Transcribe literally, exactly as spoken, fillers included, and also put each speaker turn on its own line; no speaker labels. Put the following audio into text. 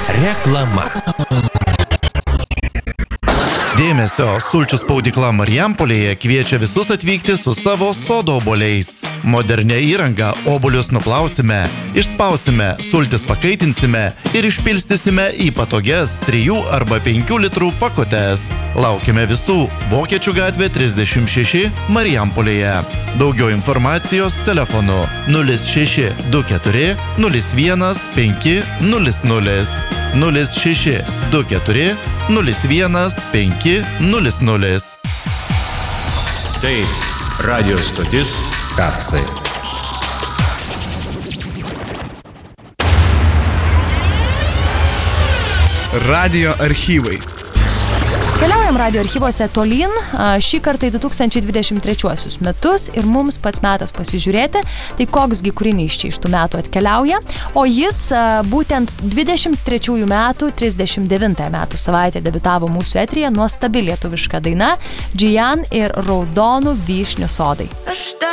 Reklama.
Dėmesio, sulčių spaudykla Marijampolėje kviečia visus atvykti su savo sodo obuoliais. Modernia įranga obuolius nuplausime, išspausime, sultis pakaitinsime ir išpilstysime į patogias trijų arba penkių litrų pakutes. Laukime visų Vokiečių gatvė trisdešimt šeši Marijampolėje. Daugiau informacijos telefonu nulis šeši du keturi nulis vienas penki nulis nulis nulis šeši du keturi nulis vienas penki nulis nulis.
Tai radio stotis Kapsai.
Radio archyvai.
Keliaujam radio archyvose tolyn, šį kartą į du tūkstančiai dvidešimt trečiuosius metus ir mums pats metas pasižiūrėti, tai koksgi kūrinys čia iš tų metų atkeliauja, o jis būtent dvidešimt trečiųjų metų trisdešimt devintąją metų savaitę debiutavo mūsų eteryje nuostabi lietuviška daina Džijan ir raudonų vyšnių sodai.